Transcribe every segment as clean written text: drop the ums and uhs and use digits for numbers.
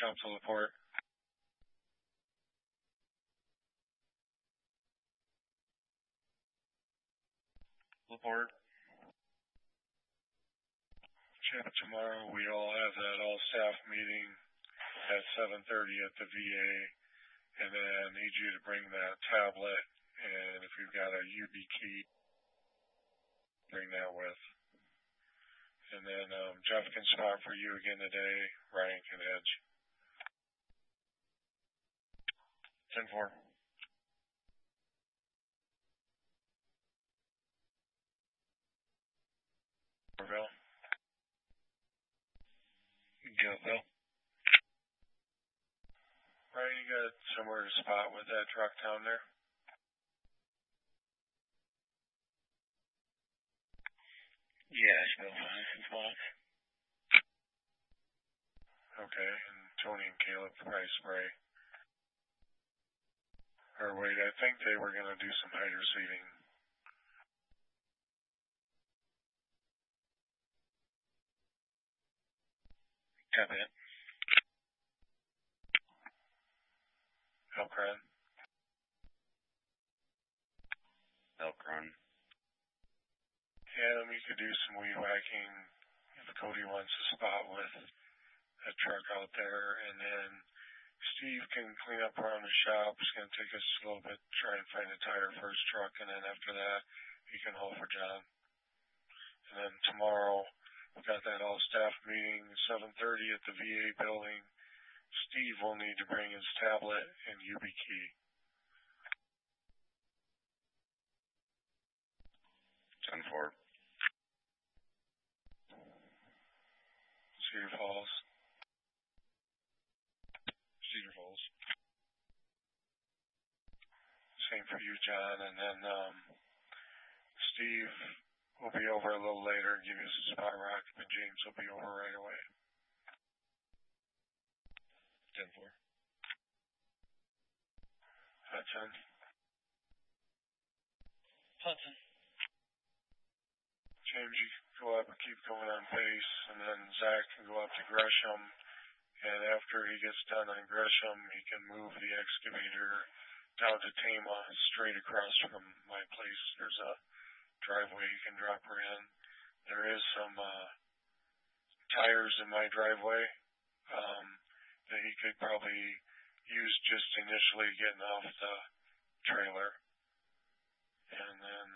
Shop to Laporte. Laporte. Chip, tomorrow we all have that all-staff meeting at 7:30 at the VA, and then I need you to bring that tablet, and if you've got a UB key, bring that with. And then Jeff can spot for you again today. Ryan can edge. 10-4. Bill. Go, Bill. Ryan, you got somewhere to spot with that truck down there? Yeah, it's Bill Fine spot. Okay, and Tony and Caleb probably spray. Or wait, I think they were going to do some height receiving. Copy it. Elk Run. Elk Run. Yeah, we could do some weed whacking if Cody wants to spot with a truck out there, and then Steve can clean up around the shop. It's going to take us a little bit to try and find a tire for his truck, and then after that, he can haul for John. And then tomorrow, we've got that all-staff meeting, 7:30 at the VA building. Steve will need to bring his tablet and UB key. 10-4. Cedar Falls. Cedar Falls. Same for you, John. And then Steve will be over a little later and give you some spot rock, but James will be over right away. 10-4. Hudson. Hudson. James, you can go up and keep going on pace, and then Zach can go up to Gresham, and after he gets done on Gresham, he can move the excavator down to Tama, straight across from my place. There's a driveway you can drop her in. There is some tires in my driveway that he could probably use just initially getting off the trailer. And then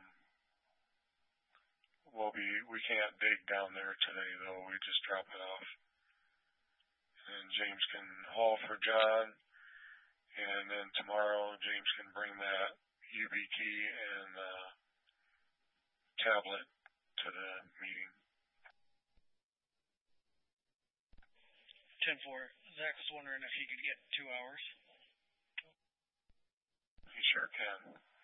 we can't dig down there today, though. We just drop it off. And James can haul for John. And then tomorrow, James can bring that UB key and tablet to the meeting. 10-4. Zach was wondering if he could get 2 hours. He sure can.